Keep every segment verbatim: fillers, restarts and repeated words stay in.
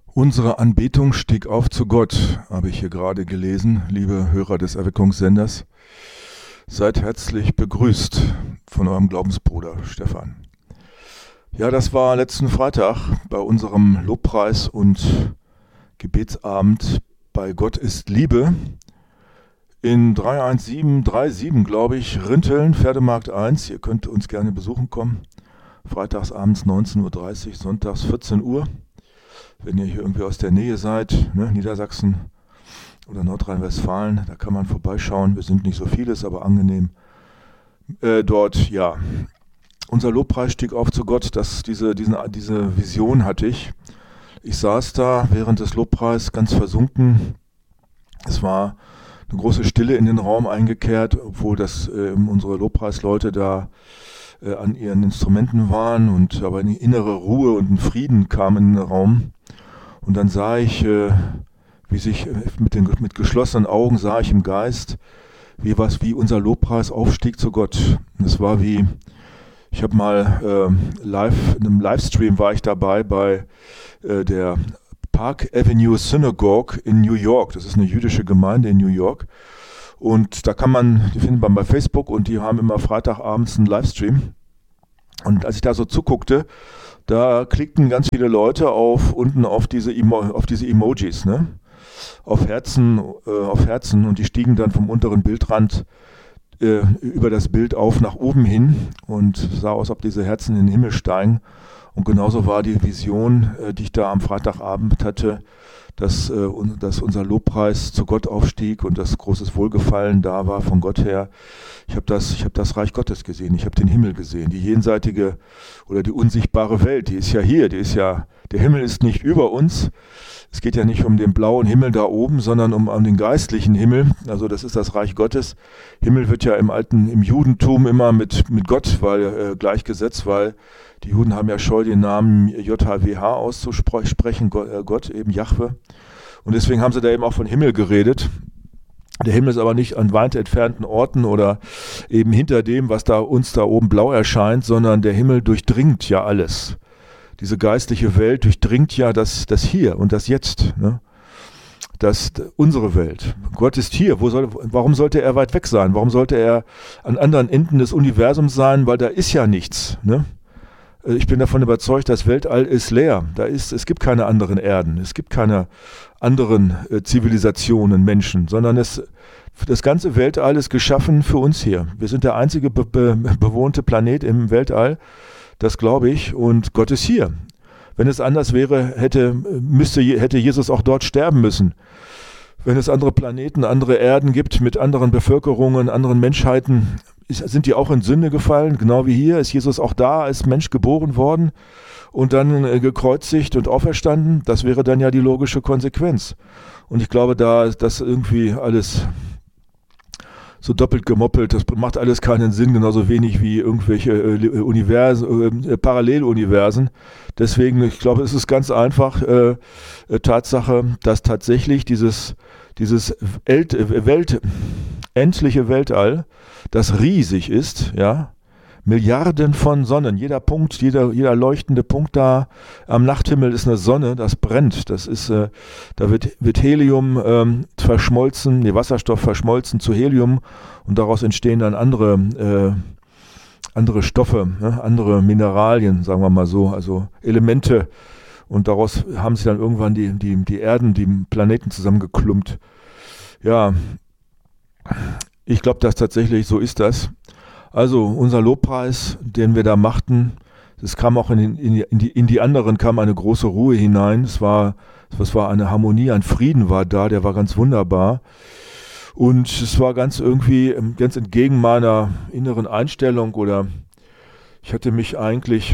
Unsere Anbetung stieg auf zu Gott, habe ich hier gerade gelesen, liebe Hörer des Erweckungssenders. Seid herzlich begrüßt von eurem Glaubensbruder Stefan. Ja, das war letzten Freitag bei unserem Lobpreis- und Gebetsabend bei Gott ist Liebe in drei eins sieben drei sieben, glaube ich, Rinteln, Pferdemarkt eins. Ihr könnt uns gerne besuchen kommen. Freitags abends neunzehn Uhr dreißig, sonntags vierzehn Uhr. Wenn ihr hier irgendwie aus der Nähe seid, ne, Niedersachsen oder Nordrhein-Westfalen, da kann man vorbeischauen. Wir sind nicht so vieles, aber angenehm. Äh, dort, ja, unser Lobpreis stieg auf zu Gott. Das, diese, diesen, diese Vision hatte ich. Ich saß da während des Lobpreises ganz versunken. Es war eine große Stille in den Raum eingekehrt, obwohl das äh, unsere Lobpreisleute da äh, an ihren Instrumenten waren, und aber eine innere Ruhe und ein Frieden kam in den Raum. Und dann sah ich, äh, wie sich äh, mit, den, mit geschlossenen Augen sah ich im Geist, wie was wie unser Lobpreis aufstieg zu Gott. Es war wie, ich habe mal äh, live in einem Livestream war ich dabei bei äh, der Park Avenue Synagogue in New York. Das ist eine jüdische Gemeinde in New York. Und da kann man, die findet man bei Facebook, und die haben immer Freitagabends einen Livestream. Und als ich da so zuguckte, da klickten ganz viele Leute auf unten auf diese, Emo, auf diese Emojis, ne? Auf Herzen, äh, auf Herzen, und die stiegen dann vom unteren Bildrand äh, über das Bild auf nach oben hin und sah aus, ob diese Herzen in den Himmel steigen. Und genauso war die Vision, äh, die ich da am Freitagabend hatte, dass, äh, dass unser Lobpreis zu Gott aufstieg und dass großes Wohlgefallen da war von Gott her. Ich habe das, ich habe das Reich Gottes gesehen, ich habe den Himmel gesehen, die jenseitige oder die unsichtbare Welt, die ist ja hier, die ist ja, der Himmel ist nicht über uns. Es geht ja nicht um den blauen Himmel da oben, sondern um, um den geistlichen Himmel. Also das ist das Reich Gottes. Himmel wird ja im alten, im Judentum immer mit, mit Gott weil, äh, gleichgesetzt, weil die Juden haben ja scheu, den Namen J H W H auszusprechen, Gott, äh, Gott eben Jahwe. Und deswegen haben sie da eben auch von Himmel geredet. Der Himmel ist aber nicht an weit entfernten Orten oder eben hinter dem, was da uns da oben blau erscheint, sondern der Himmel durchdringt ja alles. Diese geistliche Welt durchdringt ja das, das Hier und das Jetzt, ne? Das, unsere Welt. Gott ist hier. Wo soll, warum sollte er weit weg sein? Warum sollte er an anderen Enden des Universums sein? Weil da ist ja nichts, ne? Ich bin davon überzeugt, das Weltall ist leer. Da ist, es gibt keine anderen Erden, es gibt keine anderen äh, Zivilisationen, Menschen, sondern es, das ganze Weltall ist geschaffen für uns hier. Wir sind der einzige be be bewohnte Planet im Weltall, das glaube ich, und Gott ist hier. Wenn es anders wäre, hätte, müsste, hätte Jesus auch dort sterben müssen. Wenn es andere Planeten, andere Erden gibt mit anderen Bevölkerungen, anderen Menschheiten, sind die auch in Sünde gefallen, genau wie hier, ist Jesus auch da als Mensch geboren worden und dann äh, gekreuzigt und auferstanden. Das wäre dann ja die logische Konsequenz. Und ich glaube, da ist das irgendwie alles so doppelt gemoppelt, das macht alles keinen Sinn, genauso wenig wie irgendwelche äh, Universen, äh, Paralleluniversen. Deswegen, ich glaube, es ist ganz einfach äh, äh, Tatsache, dass tatsächlich dieses, dieses Welt, Welt, endliche Weltall, das riesig ist, ja, Milliarden von Sonnen, jeder Punkt, jeder, jeder leuchtende Punkt da am Nachthimmel ist eine Sonne, das brennt, das ist, äh, da wird, wird Helium ähm, verschmolzen, nee, Wasserstoff verschmolzen zu Helium, und daraus entstehen dann andere, äh, andere Stoffe, ne, andere Mineralien, sagen wir mal so, also Elemente, und daraus haben sich dann irgendwann die, die, die Erden, die Planeten zusammengeklumpt. Ja, ich glaube, dass tatsächlich so ist das. Also unser Lobpreis, den wir da machten, das kam auch in, in, in, die, in die anderen, kam eine große Ruhe hinein. Es war, es war eine Harmonie, ein Frieden war da, der war ganz wunderbar. Und es war ganz irgendwie, ganz entgegen meiner inneren Einstellung, oder ich hatte mich eigentlich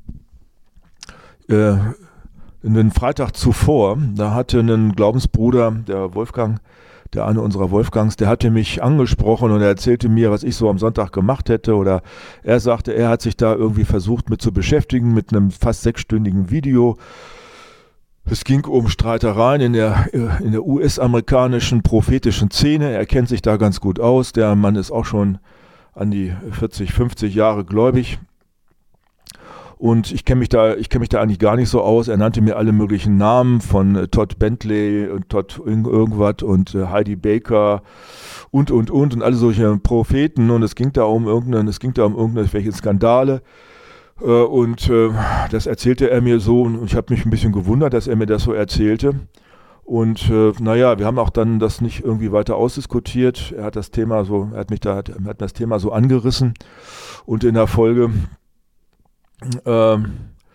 äh, in den Freitag zuvor, da hatte ein Glaubensbruder, der Wolfgang, der eine unserer Wolfgangs, der hatte mich angesprochen und er erzählte mir, was ich so am Sonntag gemacht hätte, oder er sagte, er hat sich da irgendwie versucht mit zu beschäftigen, mit einem fast sechsstündigen Video. Es ging um Streitereien in der, in der U S-amerikanischen prophetischen Szene. Er kennt sich da ganz gut aus. Der Mann ist auch schon an die vierzig, fünfzig Jahre gläubig. Und ich kenne mich da, ich kenne mich da eigentlich gar nicht so aus. Er nannte mir alle möglichen Namen von äh, Todd Bentley und Todd irgendwas und äh, Heidi Baker und und und und alle solche Propheten. Und es ging da um irgendeinen, es ging da um irgendwelche Skandale. Äh, und äh, das erzählte er mir so und ich habe mich ein bisschen gewundert, dass er mir das so erzählte. Und äh, naja, wir haben auch dann das nicht irgendwie weiter ausdiskutiert. Er hat das Thema so, er hat mich da, er hat das Thema so angerissen und in der Folge Ähm,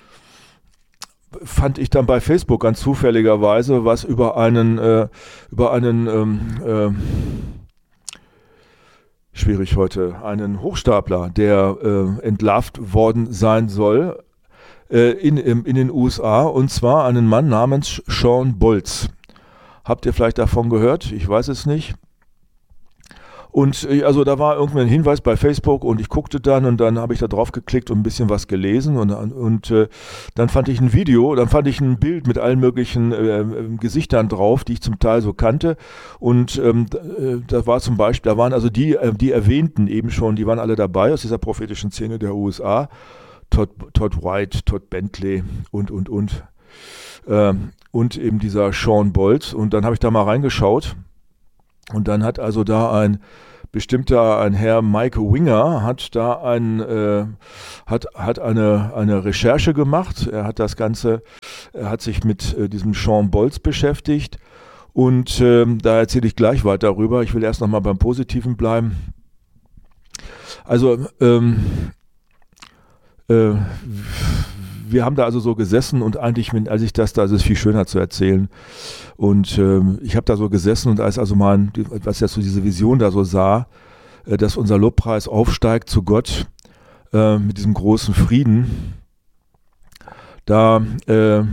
fand ich dann bei Facebook ganz zufälligerweise was über einen, äh, über einen, ähm, äh, schwierig heute, einen Hochstapler, der äh, entlarvt worden sein soll äh, in, in, in den U S A, und zwar einen Mann namens Shawn Bolz. Habt ihr vielleicht davon gehört? Ich weiß es nicht. Und also da war irgendwie ein Hinweis bei Facebook und ich guckte dann und dann habe ich da drauf geklickt und ein bisschen was gelesen und, und äh, dann fand ich ein Video, dann fand ich ein Bild mit allen möglichen äh, Gesichtern drauf, die ich zum Teil so kannte, und ähm, da war zum Beispiel, da waren also die, die erwähnten eben schon, die waren alle dabei aus dieser prophetischen Szene der U S A, Todd, Todd White, Todd Bentley und und und äh, und eben dieser Shawn Bolz, und dann habe ich da mal reingeschaut. Und dann hat also da ein bestimmter, ein Herr Mike Winger, hat da ein, äh, hat, hat eine, eine Recherche gemacht. Er hat das Ganze, er hat sich mit äh, diesem Shawn Bolz beschäftigt. Und äh, da erzähle ich gleich weiter darüber. Ich will erst nochmal beim Positiven bleiben. Also, ähm, äh, wir haben da also so gesessen und eigentlich, als ich das da, das ist viel schöner zu erzählen. Und ähm, ich habe da so gesessen und als also mal, was ich so diese Vision da so sah, äh, dass unser Lobpreis aufsteigt zu Gott äh, mit diesem großen Frieden, da, äh,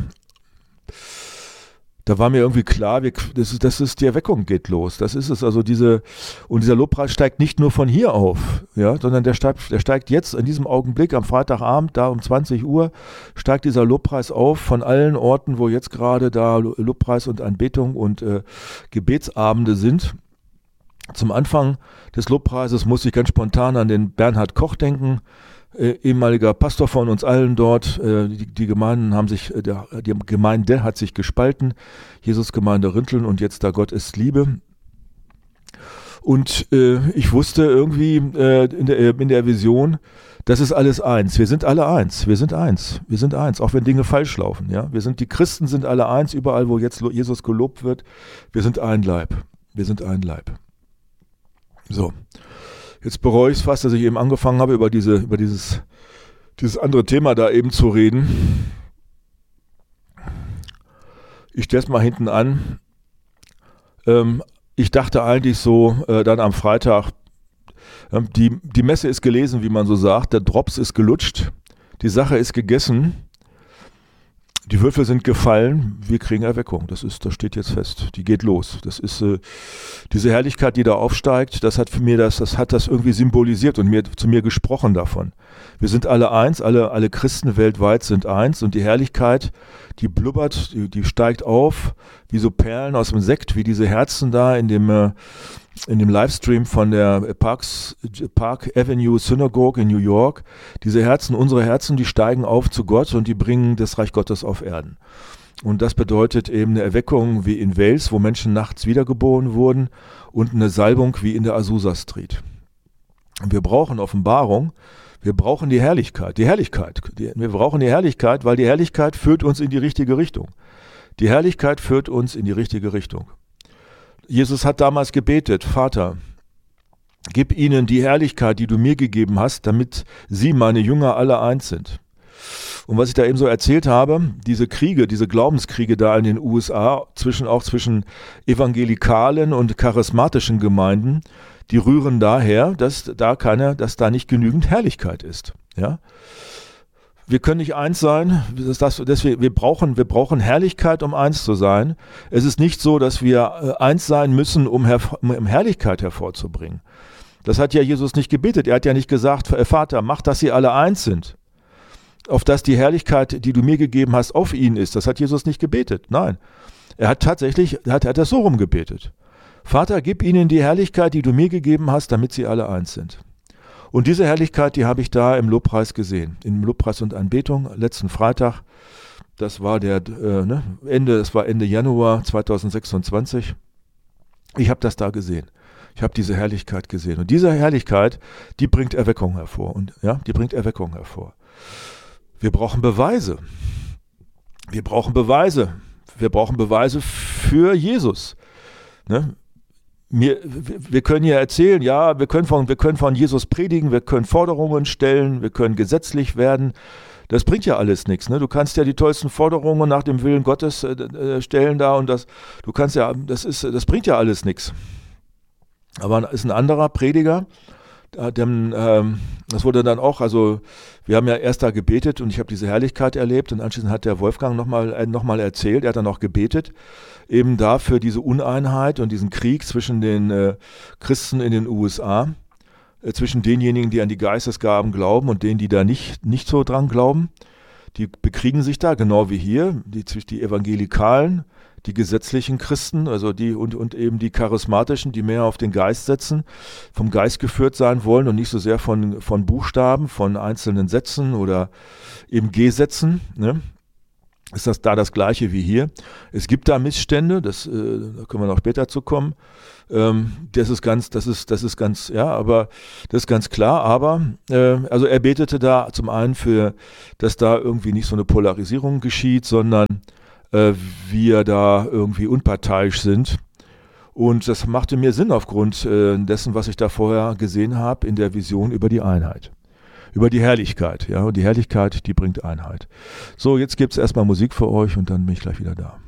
da war mir irgendwie klar, wir, das, ist, das ist, die Erweckung geht los. Das ist es. Also diese, und dieser Lobpreis steigt nicht nur von hier auf, ja, sondern der steigt, der steigt jetzt in diesem Augenblick am Freitagabend, da um zwanzig Uhr, steigt dieser Lobpreis auf von allen Orten, wo jetzt gerade da Lobpreis und Anbetung und äh, Gebetsabende sind. Zum Anfang des Lobpreises muss ich ganz spontan an den Bernhard Koch denken, Äh, ehemaliger Pastor von uns allen dort. Äh, die, die Gemeinden haben sich, äh, der, die Gemeinde hat sich gespalten. Jesusgemeinde Rinteln und jetzt da Gott ist Liebe. Und äh, ich wusste irgendwie äh, in, der, in der Vision, das ist alles eins. Wir sind alle eins. Wir sind eins. Wir sind eins, auch wenn Dinge falsch laufen. Ja? Wir sind, die Christen sind alle eins, überall, wo jetzt Jesus gelobt wird. Wir sind ein Leib. Wir sind ein Leib. So. Jetzt bereue ich es fast, dass ich eben angefangen habe, über, diese, über dieses, dieses andere Thema da eben zu reden. Ich stelle es mal hinten an. Ähm, ich dachte eigentlich so, äh, dann am Freitag, äh, die, die Messe ist gelesen, wie man so sagt, der Drops ist gelutscht, die Sache ist gegessen, die Würfel sind gefallen, wir kriegen Erweckung. Das ist, das steht jetzt fest. Die geht los. Das ist äh, diese Herrlichkeit, die da aufsteigt. Das hat für mir das, das hat das irgendwie symbolisiert und mir zu mir gesprochen davon. Wir sind alle eins, alle alle Christen weltweit sind eins und die Herrlichkeit, die blubbert, die, die steigt auf wie so Perlen aus dem Sekt, wie diese Herzen da in dem äh, in dem Livestream von der Parks, Park Avenue Synagogue in New York. Diese Herzen, unsere Herzen, die steigen auf zu Gott und die bringen das Reich Gottes auf Erden. Und das bedeutet eben eine Erweckung wie in Wales, wo Menschen nachts wiedergeboren wurden, und eine Salbung wie in der Azusa Street. Und wir brauchen Offenbarung, wir brauchen die Herrlichkeit, die Herrlichkeit. Die, wir brauchen die Herrlichkeit, weil die Herrlichkeit führt uns in die richtige Richtung. Die Herrlichkeit führt uns in die richtige Richtung. Jesus hat damals gebetet: Vater, gib ihnen die Herrlichkeit, die du mir gegeben hast, damit sie, meine Jünger, alle eins sind. Und was ich da eben so erzählt habe, diese Kriege, diese Glaubenskriege da in den U S A, zwischen, auch zwischen evangelikalen und charismatischen Gemeinden, die rühren daher, dass da keine, dass da nicht genügend Herrlichkeit ist. Ja? Wir können nicht eins sein, das, das, deswegen, wir, brauchen, wir brauchen Herrlichkeit, um eins zu sein. Es ist nicht so, dass wir eins sein müssen, um, Her- um Herrlichkeit hervorzubringen. Das hat ja Jesus nicht gebetet. Er hat ja nicht gesagt: Vater, mach, dass sie alle eins sind, auf dass die Herrlichkeit, die du mir gegeben hast, auf ihnen ist. Das hat Jesus nicht gebetet. Nein, er hat tatsächlich, er hat, er hat das so rum gebetet. Vater, gib ihnen die Herrlichkeit, die du mir gegeben hast, damit sie alle eins sind. Und diese Herrlichkeit, die habe ich da im Lobpreis gesehen, im Lobpreis und Anbetung, letzten Freitag. Das war der äh, ne, Ende, das war Ende Januar zweitausendsechsundzwanzig. Ich habe das da gesehen. Ich habe diese Herrlichkeit gesehen. Und diese Herrlichkeit, die bringt Erweckung hervor. Und ja, die bringt Erweckung hervor. Wir brauchen Beweise. Wir brauchen Beweise. Wir brauchen Beweise für Jesus. Ne? Wir, wir können ja erzählen, ja, wir können, von, wir können von Jesus predigen, wir können Forderungen stellen, wir können gesetzlich werden. Das bringt ja alles nichts. Ne? Du kannst ja die tollsten Forderungen nach dem Willen Gottes äh, stellen da und das, du kannst ja, das ist, das bringt ja alles nichts. Aber ist ein anderer Prediger, dem, ähm, das wurde dann auch, also wir haben ja erst da gebetet und ich habe diese Herrlichkeit erlebt und anschließend hat der Wolfgang nochmal äh, noch mal erzählt, er hat dann auch gebetet, eben dafür diese Uneinheit und diesen Krieg zwischen den äh, Christen in den U S A, äh, zwischen denjenigen, die an die Geistesgaben glauben und denen, die da nicht, nicht so dran glauben. Die bekriegen sich da, genau wie hier, die, die Evangelikalen, die gesetzlichen Christen, also die und, und eben die charismatischen, die mehr auf den Geist setzen, vom Geist geführt sein wollen und nicht so sehr von, von Buchstaben, von einzelnen Sätzen oder eben Gesätzen, ne? Ist das da das Gleiche wie hier? Es gibt da Missstände, das, äh, da können wir noch später zu kommen. Ähm, das ist ganz, das ist, das ist ganz, ja, aber das ist ganz klar. Aber äh, also er betete da zum einen für, dass da irgendwie nicht so eine Polarisierung geschieht, sondern äh, wir da irgendwie unparteiisch sind. Und das machte mir Sinn aufgrund äh, dessen, was ich da vorher gesehen habe in der Vision über die Einheit. Über die Herrlichkeit, ja, und die Herrlichkeit, die bringt Einheit. So, jetzt gibt es erstmal Musik für euch und dann bin ich gleich wieder da.